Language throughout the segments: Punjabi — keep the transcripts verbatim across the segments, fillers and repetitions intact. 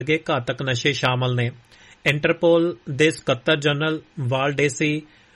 ਵਰਗੇ ਘਾਤਕ ਨਸ਼ੇ ਸ਼ਾਮਲ ਨੇ। ਇੰਟਰਪੋਲ ਦੇ ਸਕੱਤਰ ਜਨਰਲ ਵਾਲਡੇਸੀ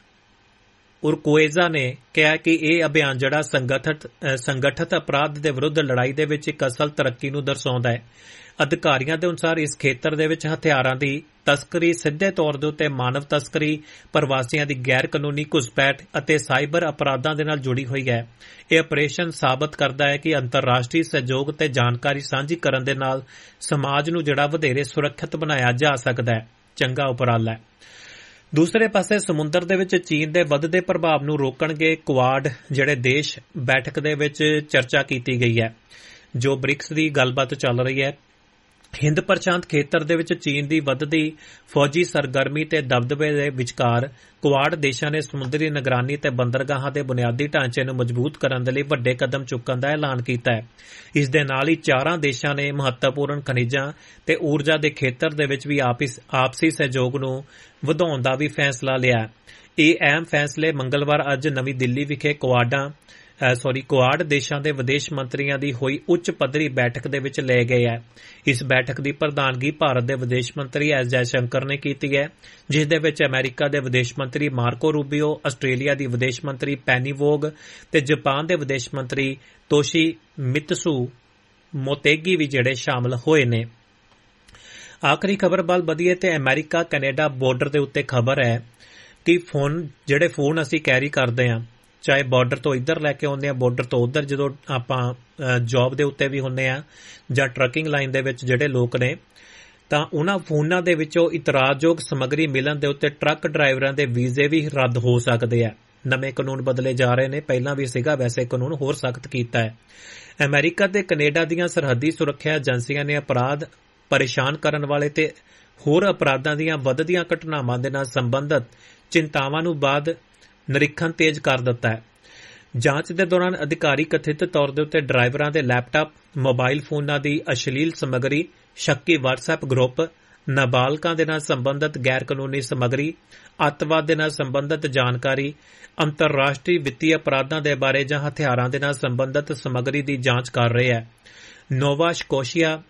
ਉਰਕੁਏਜ਼ਾ ਨੇ ਕਿਹਾ ਕਿ ਇਹ ਅਭਿਆਨ ਜਿਹੜਾ ਸੰਗਠਿਤ ਸੰਗਠਿਤ ਅਪਰਾਧ ਦੇ ਵਿਰੁੱਧ ਲੜਾਈ ਦੇ ਵਿੱਚ ਇੱਕ ਅਸਲ ਤਰੱਕੀ ਨੂੰ ਦਰਸਾਉਂਦਾ ਹੈ। ਅਧਿਕਾਰੀਆਂ ਦੇ ਅਨੁਸਾਰ ਇਸ ਖੇਤਰ ਦੇ ਵਿੱਚ ਹਥਿਆਰਾਂ ਦੀ ਤਸਕਰੀ ਸਿੱਧੇ ਤੌਰ ਦੇ ਉੱਤੇ ਮਾਨਵ ਤਸਕਰੀ, ਪ੍ਰਵਾਸੀਆਂ ਦੀ ਗੈਰ ਕਾਨੂੰਨੀ ਘੁਸਪੈਠ ਅਤੇ ਸਾਈਬਰ ਅਪਰਾਧਾਂ ਦੇ ਨਾਲ ਜੁੜੀ ਹੋਈ ਹੈ। ਇਹ ਆਪਰੇਸ਼ਨ ਸਾਬਤ ਕਰਦਾ ਹੈ ਕਿ ਅੰਤਰਰਾਸ਼ਟਰੀ ਸਹਿਯੋਗ ਤੇ ਜਾਣਕਾਰੀ ਸਾਂਝੀ ਕਰਨ ਦੇ ਨਾਲ ਸਮਾਜ ਨੂੰ ਜਿਹੜਾ ਵਧੇਰੇ ਸੁਰੱਖਿਅਤ ਬਣਾਇਆ ਜਾ ਸਕਦਾ ਹੈ। ਚੰਗਾ ਉਪਰਾਲਾ ਹੈ। ਦੂਸਰੇ ਪਾਸੇ ਸਮੁੰਦਰ ਦੇ ਵਿੱਚ ਚੀਨ ਦੇ ਵੱਧਦੇ ਪ੍ਰਭਾਵ ਨੂੰ ਰੋਕਣਗੇ ਕੁਆਡ ਜਿਹੜੇ ਦੇਸ਼ ਬੈਠਕ ਦੇ ਵਿੱਚ ਚਰਚਾ ਕੀਤੀ ਗਈ ਹੈ, ਜੋ ਬ੍ਰਿਕਸ ਦੀ ਗੱਲਬਾਤ ਚੱਲ ਰਹੀ ਹੈ। ਹਿੰਦ ਪ੍ਰਸ਼ਾਂਤ ਖੇਤਰ ਦੇ ਵਿੱਚ ਚੀਨ ਦੀ ਵੱਧਦੀ ਫੌਜੀ ਸਰਗਰਮੀ ਤੇ ਦਬਦਬੇ ਦੇ ਵਿਚਕਾਰ ਕੁਆਡ ਦੇਸ਼ਾਂ ਨੇ ਸਮੁੰਦਰੀ ਨਿਗਰਾਨੀ ਤੇ ਬੰਦਰਗਾਹਾਂ ਦੇ ਬੁਨਿਆਦੀ ਢਾਂਚੇ ਨੂੰ ਮਜ਼ਬੂਤ ਕਰਨ ਦੇ ਲਈ ਵੱਡੇ ਕਦਮ ਚੁੱਕਣ ਦਾ ਐਲਾਨ ਕੀਤਾ ਹੈ। ਇਸ ਦੇ ਨਾਲ ਹੀ ਚਾਰਾਂ ਦੇਸ਼ਾਂ ਨੇ ਮਹੱਤਵਪੂਰਨ ਖਣਿਜਾਂ ਤੇ ਊਰਜਾ ਦੇ ਖੇਤਰ ਦੇ ਵਿੱਚ ਵੀ ਆਪਸੀ ਸਹਿਯੋਗ ਨੂੰ ਵਧਾਉਣ ਦਾ ਵੀ ਫੈਸਲਾ ਲਿਆ। ਇਹ ਅਹਿਮ ਫੈਸਲੇ ਮੰਗਲਵਾਰ ਅੱਜ ਨਵੀਂ ਦਿੱਲੀ ਵਿਖੇ ਕੁਆਡਾਂ ਸੌਰੀ ਕੁਆਡ ਦੇਸ਼ਾਂ ਦੇ ਵਿਦੇਸ਼ ਮੰਤਰੀਆਂ ਦੀ ਹੋਈ ਉੱਚ ਪੱਧਰੀ ਬੈਠਕ ਦੇ ਵਿੱਚ ਲਏ ਗਏ ਹੈ। ਇਸ ਬੈਠਕ ਦੀ ਪ੍ਰਧਾਨਗੀ ਭਾਰਤ ਦੇ ਵਿਦੇਸ਼ ਮੰਤਰੀ ਐਸ ਜੈਸ਼ੰਕਰ ਨੇ ਕੀਤੀ ਹੈ, ਜਿਸ ਦੇ ਵਿੱਚ ਅਮਰੀਕਾ ਦੇ ਵਿਦੇਸ਼ ਮੰਤਰੀ ਮਾਰਕੋ ਰੂਬੀਓ, ਆਸਟ੍ਰੇਲੀਆ ਦੀ ਵਿਦੇਸ਼ ਮੰਤਰੀ ਪੈਨੀ ਵੋਗ ਤੇ ਜਾਪਾਨ ਦੇ ਵਿਦੇਸ਼ ਮੰਤਰੀ ਤੋਸ਼ੀ ਮਿਤਸੂ ਮੋਤੇਗੀ ਵੀ ਜਿਹੜੇ ਸ਼ਾਮਲ ਹੋਏ ਨੇ। ਆਖਰੀ ਖਬਰ ਵੱਲ ਵਧੀਏ ਤੇ ਅਮਰੀਕਾ ਕੈਨੇਡਾ ਬਾਰਡਰ ਦੇ ਉੱਤੇ ਖਬਰ ਹੈ ਕਿ ਫੋਨ ਜਿਹੜੇ ਫੋਨ ਅਸੀਂ ਕੈਰੀ ਕਰਦੇ ਹਾਂ, ਚਾਹੇ ਬਾਰਡਰ ਤੋਂ ਇੱਧਰ ਲੈ ਕੇ ਆਉਂਦੇ ਆ, ਬਾਰਡਰ ਤੋਂ ਉੱਧਰ ਜਦੋਂ ਆਪਾਂ ਜੌਬ ਦੇ ਉੱਤੇ ਵੀ ਹੁੰਦੇ ਆ ਜਾਂ ਟਰੱਕਿੰਗ ਲਾਈਨ ਦੇ ਵਿੱਚ ਜਿਹੜੇ ਲੋਕ ਨੇ, ਤਾਂ ਉਹਨਾਂ ਫੋਨਾਂ ਦੇ ਵਿੱਚੋਂ ਇਤਰਾਜ਼ਯੋਗ ਸਮੱਗਰੀ ਮਿਲਣ ਦੇ ਉੱਤੇ ਟਰੱਕ ਡਰਾਈਵਰਾਂ ਦੇ ਵੀਜ਼ੇ ਵੀ ਰੱਦ ਹੋ ਸਕਦੇ ਆ। ਨਵੇਂ ਕਾਨੂੰਨ ਬਦਲੇ ਜਾ ਰਹੇ ਨੇ, ਪਹਿਲਾਂ ਵੀ ਸੀਗਾ, ਵੈਸੇ ਕਾਨੂੰਨ ਹੋਰ ਸਖਤ ਕੀਤਾ ਹੈ। ਅਮਰੀਕਾ ਤੇ ਕੈਨੇਡਾ ਦੀਆਂ ਸਰਹੱਦੀ ਸੁਰੱਖਿਆ ਏਜੰਸੀਆਂ ਨੇ ਅਪਰਾਧ, ਪਰੇਸ਼ਾਨ ਕਰਨ ਵਾਲੇ ਤੇ ਹੋਰ ਅਪਰਾਧਾਂ ਦੀਆਂ ਵੱਧਦੀਆਂ ਘਟਨਾਵਾਂ ਦੇ ਨਾਲ ਸੰਬੰਧਿਤ ਚਿੰਤਾਵਾਂ ਨੂੰ ਬਾਅਦ ਨਿਰੀਖਣ ਤੇਜ਼ ਕਰ ਦਿੱਤਾ ਹੈ। ਜਾਂਚ ਦੇ ਦੌਰਾਨ ਅਧਿਕਾਰੀ ਕਥਿਤ ਤੌਰ ਦੇ ਉੱਤੇ ਡਰਾਈਵਰਾਂ ਦੇ ਲੈਪਟਾਪ, ਮੋਬਾਈਲ ਫੋਨਾਂ ਦੀ ਅਸ਼ਲੀਲ ਸਮੱਗਰੀ, ਸ਼ੱਕੀ ਵਟਸਐਪ ਗਰੁੱਪ, ਨਾਬਾਲਗਾਂ ਦੇ ਨਾਲ ਸੰਬੰਧਿਤ ਗੈਰ ਕਾਨੂੰਨੀ ਸਮੱਗਰੀ, ਅੱਤਵਾਦ ਦੇ ਨਾਲ ਸੰਬੰਧਿਤ ਜਾਣਕਾਰੀ, ਅੰਤਰਰਾਸ਼ਟਰੀ ਵਿੱਤੀ ਅਪਰਾਧਾਂ ਦੇ ਬਾਰੇ ਜਾਂ ਹਥਿਆਰਾਂ ਦੇ ਨਾਲ ਸੰਬੰਧਿਤ ਸਮੱਗਰੀ ਦੀ ਜਾਂਚ ਕਰ ਰਹੇ ਹੈ। ਨੋਵਾ ਸਕੋਸ਼ੀਆ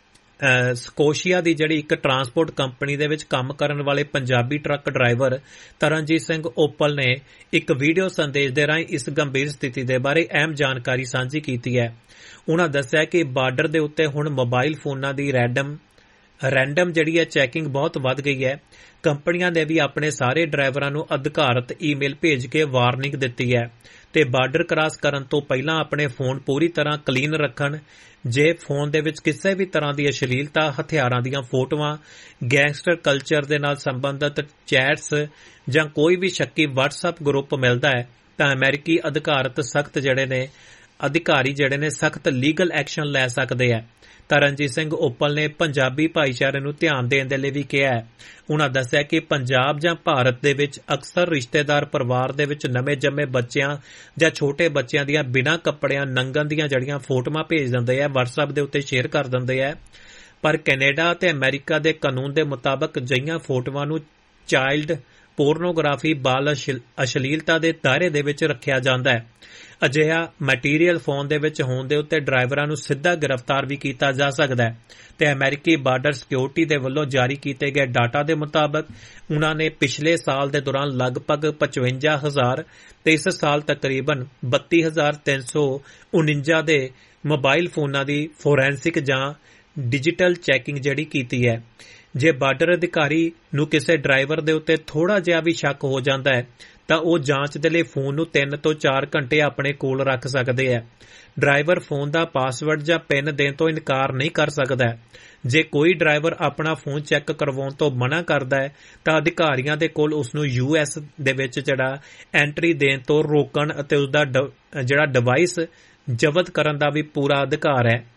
ਸਕੋਸ਼ੀਆ ਦੀ ਜਿਹੜੀ ਇੱਕ ਟਰਾਂਸਪੋਰਟ ਕੰਪਨੀ ਦੇ ਵਿੱਚ ਕੰਮ ਕਰਨ ਵਾਲੇ Punjabi truck driver Taranjit Singh opal ਨੇ ਇੱਕ ਵੀਡੀਓ ਸੰਦੇਸ਼ ਦੇ ਰਾਹੀਂ ਇਸ ਗੰਭੀਰ ਸਥਿਤੀ ਦੇ ਬਾਰੇ ਅਹਿਮ ਜਾਣਕਾਰੀ ਸਾਂਝੀ ਕੀਤੀ ਹੈ। ਉਨ੍ਹਾਂ ਦੱਸਿਆ ਕਿ ਬਾਰਡਰ ਦੇ ਉੱਤੇ ਹੁਣ ਮੋਬਾਈਲ ਫੋਨਾਂ ਦੀ ਰੈਂਡਮ ਰੈਂਡਮ ਜਿਹੜੀ ਹੈ ਚੈਕਿੰਗ ਬਹੁਤ ਵੱਧ ਗਈ ਹੈ। ਕੰਪਨੀਆਂ ਨੇ ਵੀ ਆਪਣੇ ਸਾਰੇ ਡਰਾਈਵਰਾਂ ਨੂੰ ਅਧਿਕਾਰਤ ਈਮੇਲ ਭੇਜ ਕੇ ਵਾਰਨਿੰਗ ਦਿੱਤੀ ਹੈ ਤੇ ਬਾਰਡਰ ਕ੍ਰਾਸ ਕਰਨ ਤੋਂ ਪਹਿਲਾਂ ਆਪਣੇ ਫੋਨ ਪੂਰੀ ਤਰ੍ਹਾਂ ਕਲੀਨ ਰੱਖਣ। ਜੇ ਫੋਨ ਦੇ ਵਿੱਚ ਕਿਸੇ ਵੀ ਤਰ੍ਹਾਂ ਦੀ ਅਸ਼ਲੀਲਤਾ, ਹਥਿਆਰਾਂ ਦੀਆਂ ਫੋਟੋਆਂ, ਗੈਂਗਸਟਰ ਕਲਚਰ ਦੇ ਨਾਲ ਸੰਬੰਧਿਤ ਚੈਟਸ ਜਾਂ ਕੋਈ ਵੀ ਸ਼ੱਕੀ ਵਟਸਐਪ ਗਰੁੱਪ ਮਿਲਦਾ ਹੈ ਤਾਂ ਅਮਰੀਕੀ ਅਧਿਕਾਰਤ ਸਖਤ ਜਿਹੜੇ ਨੇ ਅਧਿਕਾਰੀ ਜਿਹੜੇ ਨੇ ਸਖਤ ਲੀਗਲ ਐਕਸ਼ਨ ਲੈ ਸਕਦੇ ਹੈ। ਤਰਨਜੀਤ ਸਿੰਘ ਓਪਲ ਨੇ ਪੰਜਾਬੀ ਭਾਈਚਾਰੇ ਨੂੰ ਧਿਆਨ ਦੇਣ ਦੇ ਲਈ ਵੀ ਕਿਹਾ ਹੈ। ਉਨ੍ਹਾਂ ਦੱਸਿਆ ਕਿ ਪੰਜਾਬ ਜਾਂ ਭਾਰਤ ਦੇ ਵਿੱਚ ਅਕਸਰ ਰਿਸ਼ਤੇਦਾਰ ਪਰਿਵਾਰ ਦੇ ਵਿੱਚ ਨਵੇਂ ਜੰਮੇ ਬੱਚਿਆਂ ਜਾਂ ਛੋਟੇ ਬੱਚਿਆਂ ਦੀਆਂ ਬਿਨਾਂ ਕੱਪੜਿਆਂ ਨੰਗਣ ਦੀਆਂ ਜਿਹੜੀਆਂ ਫੋਟੋਆਂ ਭੇਜ ਦਿੰਦੇ ਆ, ਵਟਸਐਪ ਦੇ ਉੱਤੇ ਸ਼ੇਅਰ ਕਰ ਦਿੰਦੇ ਆ। ਪਰ ਕੈਨੇਡਾ ਅਤੇ ਅਮਰੀਕਾ ਦੇ ਕਾਨੂੰਨ ਦੇ ਮੁਤਾਬਕ ਅਜਿਹੀਆਂ ਫੋਟੋਆਂ ਨੂੰ ਚਾਈਲਡ ਪੋਰਨੋਗ੍ਰਾਫੀ, ਬਾਲ ਅਸ਼ਲੀਲਤਾ ਦੇ ਦਾਇਰੇ ਦੇ ਵਿੱਚ ਰੱਖਿਆ ਜਾਂਦਾ ਹੈ। ਅਜਿਹਾ ਮਟੀਰੀਅਲ ਫੋਨ ਦੇ ਵਿੱਚ ਹੋਣ ਦੇ ਉੱਤੇ ਡਰਾਈਵਰਾਂ ਨੂੰ ਸਿੱਧਾ ਗ੍ਰਿਫਤਾਰ ਵੀ ਕੀਤਾ ਜਾ ਸਕਦਾ ਹੈ ਤੇ ਅਮਰੀਕੀ ਬਾਰਡਰ ਸਿਕਿਉਰਿਟੀ ਦੇ ਵੱਲੋਂ ਜਾਰੀ ਕੀਤੇ ਗਏ ਡਾਟਾ ਦੇ ਮੁਤਾਬਕ ਉਨ੍ਹਾਂ ਨੇ ਪਿਛਲੇ ਸਾਲ ਦੇ ਦੌਰਾਨ ਲਗਭਗ ਪਚਵੰਜਾ ਹਜ਼ਾਰ ਤੇ ਇਸ ਸਾਲ ਤਕਰੀਬਨ ਬੱਤੀ ਹਜ਼ਾਰ ਤਿੰਨ ਸੌ ਉਨੰਜਾ ਦੇ ਮੋਬਾਈਲ ਫੋਨਾਂ ਦੀ ਫੋਰੈਂਸਿਕ ਜਾਂ ਡਿਜੀਟਲ ਚੈਕਿੰਗ ਜਿਹੜੀ ਕੀਤੀ ਹੈ। ਜੇ ਬਾਰਡਰ ਅਧਿਕਾਰੀ ਨੂੰ ਕਿਸੇ ਡਰਾਈਵਰ ਦੇ ਉੱਤੇ ਥੋੜਾ ਜਿਹਾ ਵੀ ਸ਼ੱਕ ਹੋ ਜਾਂਦਾ ਹੈ ਤਾਂ ਉਹ ਜਾਂਚ ਦੇ ਲਈ ਫੋਨ ਨੂੰ ਤਿੰਨ ਤੋਂ ਚਾਰ ਘੰਟੇ ਆਪਣੇ ਕੋਲ ਰੱਖ ਸਕਦੇ ਹੈ। ਡਰਾਈਵਰ ਫੋਨ ਦਾ ਪਾਸਵਰਡ ਜਾਂ ਪਿਨ ਦੇਣ ਤੋਂ ਇਨਕਾਰ ਨਹੀਂ ਕਰ ਸਕਦਾ। ਜੇ ਕੋਈ ਡਰਾਈਵਰ ਆਪਣਾ ਫੋਨ ਚੈੱਕ ਕਰਵਾਉਣ ਤੋਂ ਮਨਾ ਕਰਦਾ ਹੈ ਤਾਂ ਅਧਿਕਾਰੀਆਂ ਦੇ ਕੋਲ ਉਸ ਨੂੰ ਯੂ ਐਸ ਦੇ ਵਿੱਚ ਜਿਹੜਾ ਐਂਟਰੀ ਦੇਣ ਤੋਂ ਰੋਕਣ ਅਤੇ ਉਸ ਦਾ ਜਿਹੜਾ ਡਿਵਾਈਸ ਜ਼ਬਤ ਕਰਨ ਦਾ ਵੀ ਪੂਰਾ ਅਧਿਕਾਰ ਹੈ।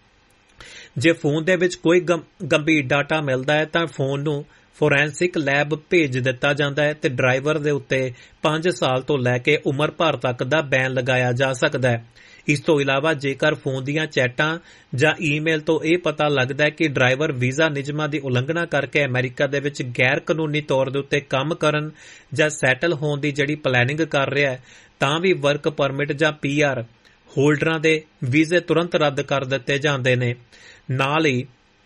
ਜੇ ਫੋਨ ਦੇ ਵਿੱਚ ਕੋਈ ਗੰਭੀਰ ਡਾਟਾ ਮਿਲਦਾ ਹੈ ਤਾਂ ਫੋਨ ਨੂੰ ਫੋਰੈਂਸਿਕ ਲੈਬ ਭੇਜ ਦਿੱਤਾ ਜਾਂਦਾ ਹੈ ਤੇ ਡਰਾਈਵਰ ਦੇ ਉੱਤੇ ਪੰਜ ਸਾਲ ਤੋਂ ਲੈ ਕੇ ਉਮਰ ਭਰ ਤੱਕ ਦਾ ਬੈਨ ਲਗਾਇਆ ਜਾ ਸਕਦਾ ਹੈ। ਇਸ ਤੋਂ ਇਲਾਵਾ ਜੇਕਰ ਫੋਨ ਦੀਆਂ ਚੈਟਾਂ ਜਾਂ ਈਮੇਲ ਤੋਂ ਇਹ ਪਤਾ ਲੱਗਦਾ ਹੈ ਕਿ ਡਰਾਈਵਰ ਵੀਜ਼ਾ ਨਿਯਮਾਂ ਦੀ ਉਲੰਘਣਾ ਕਰਕੇ ਅਮਰੀਕਾ ਦੇ ਵਿੱਚ ਗੈਰ ਕਾਨੂੰਨੀ ਤੌਰ ਦੇ ਉੱਤੇ ਕੰਮ ਕਰਨ ਜਾਂ ਸੈਟਲ ਹੋਣ ਦੀ ਜਿਹੜੀ ਪਲੈਨਿੰਗ ਕਰ ਰਿਹਾ ਹੈ ਤਾਂ ਵੀ ਵਰਕ ਪਰਮਿਟ ਜਾਂ ਪੀ ਆਰ ਹੋਲਡਰਾਂ ਦੇ ਵੀਜ਼ੇ ਤੁਰੰਤ ਰੱਦ ਕਰ ਦਿੱਤੇ ਜਾਂਦੇ ਨੇ। ਨਾਲ ਹੀ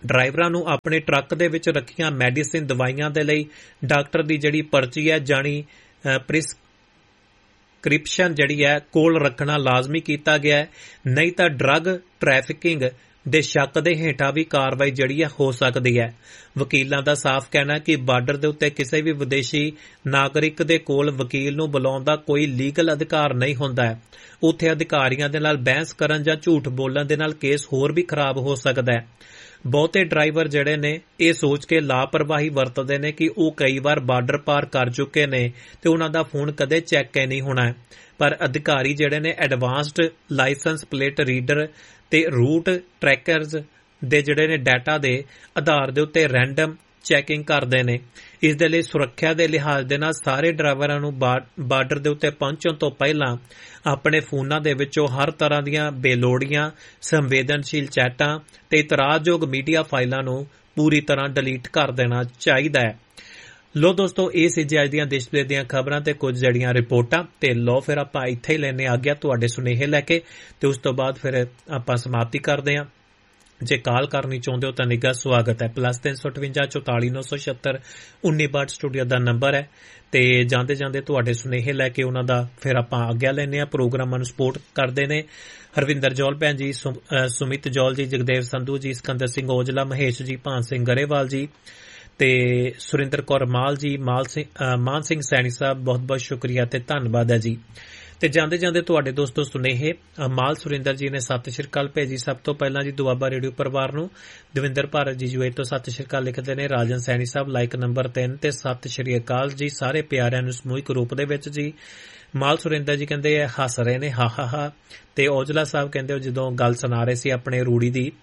ਡਰਾਈਵਰਾਂ ਨੂੰ ਆਪਣੇ ਟਰੱਕ ਦੇ ਵਿੱਚ ਰੱਖੀਆਂ ਮੈਡੀਸਿਨ ਦਵਾਈਆਂ ਦੇ ਲਈ ਡਾਕਟਰ ਦੀ ਜਿਹੜੀ ਪਰਚੀ ਹੈ ਜਾਣੀ ਪ੍ਰਿਸਕ੍ਰਿਪਸ਼ਨ ਜਿਹੜੀ ਹੈ ਕੋਲ ਰੱਖਣਾ ਲਾਜ਼ਮੀ ਕੀਤਾ ਗਿਆ ਹੈ, ਨਹੀਂ ਤਾਂ ਡਰੱਗ ਟ੍ਰੈਫਿਕਿੰਗ ਦੇ ਸ਼ੱਕ ਦੇ ਹੇਠਾਂ ਵੀ ਕਾਰਵਾਈ ਜਿਹੜੀ ਹੈ ਹੋ ਸਕਦੀ ਹੈ। ਵਕੀਲਾਂ ਦਾ ਸਾਫ਼ ਕਹਿਣਾ ਕਿ ਬਾਰਡਰ ਦੇ ਉੱਤੇ ਕਿਸੇ ਵੀ ਵਿਦੇਸ਼ੀ ਨਾਗਰਿਕ ਦੇ ਕੋਲ ਵਕੀਲ ਨੂੰ ਬੁਲਾਉਣ ਦਾ ਕੋਈ ਲੀਗਲ ਅਧਿਕਾਰ ਨਹੀਂ ਹੁੰਦਾ ਹੈ। ਉੱਥੇ ਅਧਿਕਾਰੀਆਂ ਦੇ ਨਾਲ ਬਹਿਸ ਕਰਨ ਜਾਂ ਝੂਠ ਬੋਲਣ ਦੇ ਨਾਲ ਕੇਸ ਹੋਰ ਵੀ ਖਰਾਬ ਹੋ ਸਕਦਾ ਹੈ। ਬਹੁਤੇ ਡਰਾਈਵਰ ਜਿਹੜੇ ਨੇ ਇਹ ਸੋਚ ਕੇ ਲਾਪਰਵਾਹੀ ਵਰਤਦੇ ਨੇ ਕਿ ਉਹ ਕਈ ਵਾਰ ਬਾਰਡਰ ਪਾਰ ਕਰ ਚੁੱਕੇ ਨੇ ਤੇ ਉਹਨਾਂ ਦਾ ਫੋਨ ਕਦੇ ਚੈੱਕ ਹੀ ਨਹੀਂ ਹੋਣਾ ਹੈ, ਪਰ ਅਧਿਕਾਰੀ ਜਿਹੜੇ ਨੇ ਐਡਵਾਂਸਡ ਲਾਇਸੈਂਸ ਪਲੇਟ ਰੀਡਰ ਤੇ ਰੂਟ ਟਰੈਕਰਸ ਦੇ ਜਿਹੜੇ ਨੇ ਡਾਟਾ ਦੇ ਆਧਾਰ ਦੇ ਉੱਤੇ ਰੈਂਡਮ ਚੈਕਿੰਗ ਕਰਦੇ ਨੇ। ਇਸ ਦੇ ਲਈ ਸੁਰੱਖਿਆ ਦੇ ਲਿਹਾਜ਼ ਦੇ ਨਾਲ ਸਾਰੇ ਡਰਾਈਵਰਾਂ ਨੂੰ ਬਾਰਡਰ ਦੇ ਉੱਤੇ ਪਹੁੰਚਣ ਤੋਂ ਪਹਿਲਾਂ ਆਪਣੇ ਫੋਨਾਂ ਦੇ ਵਿੱਚੋਂ ਹਰ ਤਰ੍ਹਾਂ ਦੀਆਂ ਬੇਲੋੜੀਆਂ ਸੰਵੇਦਨਸ਼ੀਲ ਚੈਟਾਂ ਤੇ ਇਤਰਾਜ਼ਯੋਗ ਮੀਡੀਆ ਫਾਈਲਾਂ ਨੂੰ ਪੂਰੀ ਤਰ੍ਹਾਂ ਡਿਲੀਟ ਕਰ ਦੇਣਾ ਚਾਹੀਦਾ ਹੈ। ਲੋ ਦੋਸਤੋ, ਇਹ ਸੀ ਜੀ ਅੱਜ ਦੀਆਂ ਦੇਸ਼ ਵਿਦੇਸ਼ ਦੀਆਂ ਖਬਰਾਂ ਤੇ ਕੁਝ ਜਿਹੜੀਆਂ ਰਿਪੋਰਟਾਂ ਤੇ ਲੋ ਫਿਰ ਆਪਾਂ ਇੱਥੇ ਹੀ ਲੈਣੇ ਆ ਗਿਆ ਤੁਹਾਡੇ ਸੁਨੇਹੇ ਲੈ ਕੇ ਤੇ ਉਸ ਤੋਂ ਬਾਅਦ ਫਿਰ ਆਪਾਂ ਸਮਾਪਤੀ ਕਰਦੇ ਹਾਂ। ਜੇ ਕਾਲ ਕਰਨੀ ਚਾਹੁੰਦੇ ਹੋ ਤਾਂ ਨਿੱਘਾ ਸਵਾਗਤ ਹੈ। ਪਲੱਸ ਤਿੰਨ ਸੌ ਅਠਵੰਜਾ ਚੌਤਾਲੀ ਨੌ ਸੌ ਛਿਅੱਤਰ ਉੱਨੀ ਬਾਹਠ ਸਟੂਡੀਓ ਦਾ ਨੰਬਰ ਹੈ ਤੇ ਜਾਂਦੇ ਜਾਂਦੇ ਤੁਹਾਡੇ ਸੁਨੇਹੇ ਲੈ ਕੇ ਉਹਨਾਂ ਦਾ ਫਿਰ ਆਪਾਂ ਆਗਿਆ ਲੈਂਦੇ ਹਾਂ। ਪ੍ਰੋਗਰਾਮਾਂ ਨੂੰ ਸਪੋਰਟ ਕਰਦੇ ਨੇ ਹਰਵਿੰਦਰ ਜੌਲ ਭੈਣ ਜੀ, ਸੁਮਿਤ ਜੌਲ ਜੀ, ਜਗਦੇਵ ਸੰਧੂ ਜੀ, ਸਿਕੰਦਰ ਸਿੰਘ ਔਜਲਾ, ਮਹੇਸ਼ ਜੀ, ਭਾਨ ਸਿੰਘ ਗਰੇਵਾਲ ਜੀ ਤੇ ਸੁਰਿੰਦਰ ਕੌਰ ਮਾਲ ਜੀ, ਮਾਲ ਸਿੰਘ ਮਾਨ ਸਿੰਘ ਸੈਣੀ ਸਾਹਿਬ, ਬਹੁਤ ਬਹੁਤ ਸ਼ੁਕਰੀਆ ਤੇ ਧੰਨਵਾਦ ਹੈ ਜੀ। ਤੇ ਜਾਂਦੇ ਜਾਂਦੇ ਤੁਹਾਡੇ ਦੋਸਤੋ ਸੁਨੇਹੇ ਮਾਲ ਸੁਰਿੰਦਰ ਜੀ ਨੇ ਸਤਿ ਸ਼੍ਰੀ ਅਕਾਲ ਭੇਜੀ। ਸਭ ਤੋਂ ਪਹਿਲਾਂ ਜੀ ਦੁਆਬਾ ਰੇਡੀਓ ਪਰਿਵਾਰ ਨੂੰ ਦਵਿੰਦਰ ਭਾਰਤ ਜੀ ਯੂਏ ਤੋਂ ਸਤਿ ਸ਼੍ਰੀ ਅਕਾਲ ਲਿਖਦੇ ਨੇ। ਰਾਜਨ ਸੈਣੀ ਸਾਹਿਬ ਲਾਈਕ ਨੰਬਰ ਤਿੰਨ ਤੇ ਸਤਿ ਸ਼੍ਰੀ ਅਕਾਲ ਜੀ ਸਾਰੇ ਪਿਆਰਿਆਂ ਨੂੰ ਸਮੂਹਿਕ ਰੂਪ ਦੇ ਵਿੱਚ ਜੀ। ਮਾਲ ਸੁਰਿੰਦਰ ਜੀ ਕਹਿੰਦੇ ਹੱਸ ਰਹੇ ਨੇ ਹਾ ਹਾ ਹਾ ਤੇ ਔਜਲਾ ਸਾਹਿਬ ਕਹਿੰਦੇ ਜਦੋਂ ਗੱਲ ਸੁਣਾ ਰਹੇ ਸੀ ਆਪਣੇ ਰੂੜੀ ਦੀ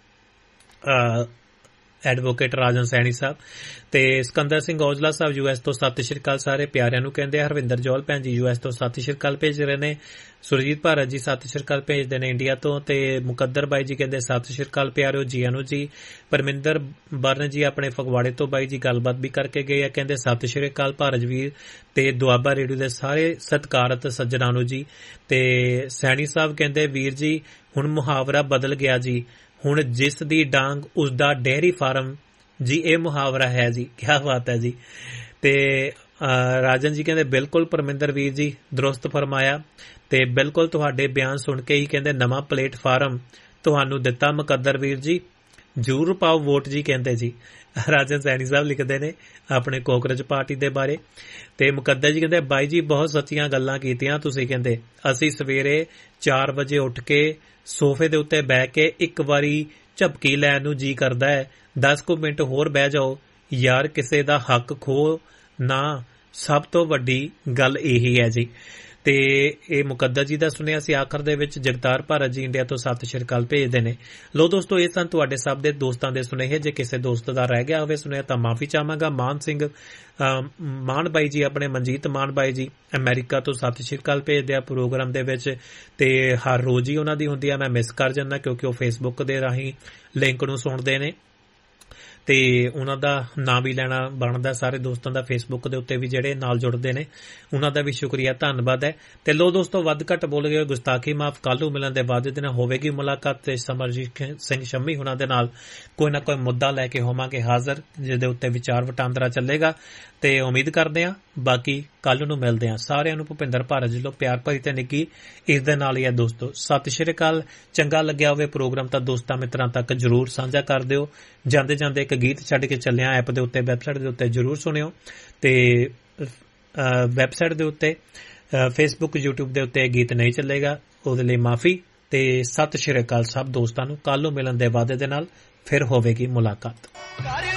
ਐਡਵੋਕੇਟ ਰਾਜਨ ਸੈਣੀ ਸਾਹਿਬ ਤੇ ਸਿਕੰਦਰ ਸਿੰਘ ਔਜਲਾ ਸਾਹਿਬ ਯੂਐਸ ਤੋਂ ਸਤਿ ਸ਼੍ਰੀ ਅਕਾਲ ਸਾਰੇ ਪਿਆਰਿਆਂ ਨੂੰ ਕਹਿੰਦੇ। ਹਰਵਿੰਦਰ ਜੌਲ ਭੈਣ ਜੀ ਯੂਐਸ ਤੋਂ ਸਤਿ ਸ਼੍ਰੀ ਅਕਾਲ ਭੇਜ ਰਹੇ ਨੇ। ਸੁਰਜੀਤ ਭਾਰਤ ਜੀ ਸਤਿ ਸ਼੍ਰੀ ਅਕਾਲ ਭੇਜਦੇ ਨੇ ਇੰਡੀਆ ਤੋਂ ਤੇ ਮੁਕੱਦਰ ਬਾਈ ਜੀ ਕਹਿੰਦੇ ਸਤਿ ਸ਼੍ਰੀ ਅਕਾਲ ਪਿਆਰਿਓ ਜੀ ਨੂੰ ਜੀ। ਪਰਮਿੰਦਰ ਬਰਨ ਜੀ ਆਪਣੇ ਫਗਵਾੜੇ ਤੋਂ ਬਾਈ ਜੀ ਗੱਲਬਾਤ ਵੀ ਕਰਕੇ ਗਏ ਆ, ਕਹਿੰਦੇ ਸਤਿ ਸ਼੍ਰੀ ਅਕਾਲ ਭਾਰਤ ਵੀਰ ਤੇ ਦੁਆਬਾ ਰੇਡੀਓ ਦੇ ਸਾਰੇ ਸਤਿਕਾਰਤ ਸੱਜਣਾਂ ਨੂੰ ਜੀ। ਤੇ ਸੈਣੀ ਸਾਹਿਬ ਕਹਿੰਦੇ ਵੀਰ ਜੀ ਹੁਣ ਮੁਹਾਵਰਾ ਬਦਲ ਗਿਆ ਜੀ, ਹੁਣ ਜਿਸ ਦੀ ਡਾਂਗ ਉਸ ਦਾ ਡੇਅਰੀ ਫਾਰਮ ਜੀ, ਇਹ ਮੁਹਾਵਰਾ ਹੈ ਜੀ। ਕਿਆ ਬਾਤ ਹੈ ਜੀ। ਤੇ ਰਾਜਨ ਜੀ ਕਹਿੰਦੇ ਬਿਲਕੁਲ ਪਰਮਿੰਦਰ ਵੀਰ ਜੀ ਦਰੁਸਤ ਫਰਮਾਇਆ ਤੇ ਬਿਲਕੁਲ ਤੁਹਾਡੇ ਬਿਆਨ ਸੁਣ ਕੇ ਹੀ ਕਹਿੰਦੇ ਨਵਾਂ ਪਲੇਟਫਾਰਮ ਤੁਹਾਨੂੰ ਦਿੱਤਾ ਮੁਕੱਦਰ ਵੀਰ ਜੀ, ਜ਼ਰੂਰ ਪਾਓ ਵੋਟ ਜੀ ਕਹਿੰਦੇ ਜੀ। ਰਾਜਨ ਸੈਣੀ ਸਾਹਿਬ ਲਿਖਦੇ ਨੇ ਆਪਣੇ ਕਾਕਰੋਚ ਪਾਰਟੀ ਦੇ ਬਾਰੇ ਤੇ ਮੁਕੱਦਰ ਜੀ ਕਹਿੰਦੇ ਬਾਈ ਜੀ ਬਹੁਤ ਸੱਚੀਆਂ ਗੱਲਾਂ ਕੀਤੀਆਂ ਤੁਸੀਂ, ਕਹਿੰਦੇ ਅਸੀਂ ਸਵੇਰੇ ਚਾਰ ਵਜੇ ਉੱਠ ਕੇ ਸੋਫੇ ਦੇ ਉੱਤੇ ਬਹਿ ਕੇ ਇੱਕ ਵਾਰੀ ਝਪਕੀ ਲੈਣ ਨੂੰ ਜੀ ਕਰਦਾ ਹੈ, ਦਸ ਕੁ ਮਿੰਟ ਹੋਰ ਬਹਿ ਜਾਓ ਯਾਰ, ਕਿਸੇ ਦਾ ਹੱਕ ਖੋ ਨਾ, ਸਭ ਤੋਂ ਵੱਡੀ ਗੱਲ ਇਹੀ ਹੈ ਜੀ। ਤੇ ਇਹ ਮੁਕੱਦਰ ਜੀ ਦਾ ਸੁਣਿਆ ਸੀ। ਆਖਰ ਦੇ ਵਿੱਚ ਜਗਤਾਰ ਭਾਰਤ ਜੀ ਇੰਡੀਆ ਤੋਂ ਸਤਿ ਸ਼੍ਰੀ ਅਕਾਲ ਭੇਜਦੇ ਨੇ। ਲੋ ਦੋਸਤੋ, ਇਹ ਸਨ ਤੁਹਾਡੇ ਸਭ ਦੇ ਦੋਸਤਾਂ ਦੇ ਸੁਨੇਹੇ। ਜੇ ਕਿਸੇ ਦੋਸਤ ਦਾ ਰਹਿ ਗਿਆ ਹੋਵੇ ਸੁਨੇਹਾ ਤਾਂ ਮਾਫੀ ਚਾਹਾਂਗਾ। ਮਾਨ ਸਿੰਘ ਮਾਨ ਬਾਈ ਜੀ ਆਪਣੇ ਮਨਜੀਤ ਮਾਨ ਬਾਈ ਜੀ ਅਮਰੀਕਾ ਤੋਂ ਸਤਿ ਸ਼੍ਰੀ ਅਕਾਲ ਭੇਜਦੇ ਆ ਪ੍ਰੋਗਰਾਮ ਦੇ ਵਿੱਚ ਤੇ ਹਰ ਰੋਜ਼ ਹੀ ਉਹਨਾਂ ਦੀ ਹੁੰਦੀ ਆ, ਮੈਂ ਮਿਸ ਕਰ ਜਾਂਦਾ ਕਿਉਂਕਿ ਉਹ ਫੇਸਬੁੱਕ ਦੇ ਰਾਹੀਂ ਲਿੰਕ ਨੂੰ ਸੁਣਦੇ ਨੇ ਤੇ ਉਹਨਾਂ ਦਾ ਨਾਂ ਵੀ ਲੈਣਾ ਬਣਦਾ। ਸਾਰੇ ਦੋਸਤਾਂ ਦਾ ਫੇਸਬੁੱਕ ਦੇ ਉੱਤੇ ਵੀ ਜਿਹੜੇ ਨਾਲ ਜੁੜਦੇ ਨੇ ਉਹਨਾਂ ਦਾ ਵੀ ਸ਼ੁਕਰੀਆ, ਧੰਨਵਾਦ ਹੈ। ਤੇ ਲੋ ਦੋਸਤੋ, ਵੱਧ ਘੱਟ ਬੋਲ ਗਏ ਗੁਸਤਾਖੀ ਮਾਫ। ਕੱਲ੍ਹ ਨੂੰ ਮਿਲਣ ਦੇ ਵਾਅਦੇ ਦੇ ਨਾਲ ਹੋਵੇਗੀ ਮੁਲਾਕਾਤ ਤੇ ਸਮਰਜੀਤ ਸਿੰਘ ਸ਼ੰਮੀ ਹੁਣਾਂ ਦੇ ਨਾਲ ਕੋਈ ਨਾ ਕੋਈ ਮੁੱਦਾ ਲੈ ਕੇ ਹੋਵਾਂਗੇ ਹਾਜ਼ਰ, ਜਿਹਦੇ ਉੱਤੇ ਵਿਚਾਰ ਵਟਾਂਦਰਾ ਚੱਲੇਗਾ ਤੇ ਉਮੀਦ ਕਰਦੇ ਹਾਂ ਬਾਕੀ ਕੱਲ੍ਹ ਨੂੰ ਮਿਲਦੇ ਹਾਂ। ਸਾਰਿਆਂ ਨੂੰ ਭੁਪਿੰਦਰ ਭਾਰਤ ਜੀ ਲੋ ਪਿਆਰ ਭਰੀ ਤੇ ਨਿੱਘੀ ਇਸ ਦੇ ਨਾਲ ਹੀ ਹੈ ਦੋਸਤੋ ਸਤਿ ਸ਼੍ਰੀ ਅਕਾਲ। ਚੰਗਾ ਲੱਗਿਆ ਹੋਵੇ ਪ੍ਰੋਗਰਾਮ ਤਾਂ ਦੋਸਤਾਂ ਮਿੱਤਰਾਂ ਤੱਕ ਜ਼ਰੂਰ ਸਾਂਝਾ ਕਰ ਦਿਓ। ਜਾਂਦੇ ਜਾਂਦੇ ਇੱਕ ਗੀਤ ਛੱਡ ਕੇ ਚੱਲਿਆ ਐਪ ਦੇ ਉੱਤੇ, ਵੈਬਸਾਈਟ ਦੇ ਉੱਤੇ ਜ਼ਰੂਰ ਸੁਣਿਓ ਤੇ ਵੈਬਸਾਈਟ ਦੇ ਉੱਤੇ ਫੇਸਬੁੱਕ ਯੂਟਿਊਬ ਦੇ ਉੱਤੇ ਗੀਤ ਨਹੀਂ ਚੱਲੇਗਾ, ਉਹਦੇ ਲਈ ਮਾਫੀ ਤੇ ਸਤਿ ਸ਼੍ਰੀ ਅਕਾਲ ਸਭ ਦੋਸਤਾਂ ਨੂੰ। ਕੱਲ੍ਹ ਨੂੰ ਮਿਲਣ ਦੇ ਵਾਅਦੇ ਦੇ ਨਾਲ ਫਿਰ ਹੋਵੇਗੀ ਮੁਲਾਕਾਤ।